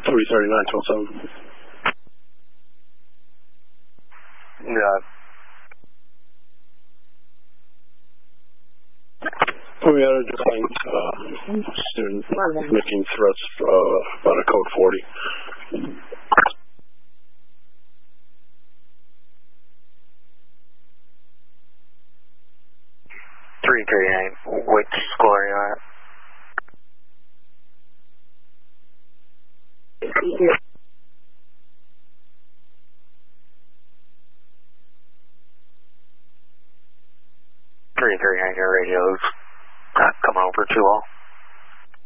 339 12 7. Yeah. We had a defined student making threats about a code 40. 339, which school are you at? Yeah. 339, your radio's not coming over too well.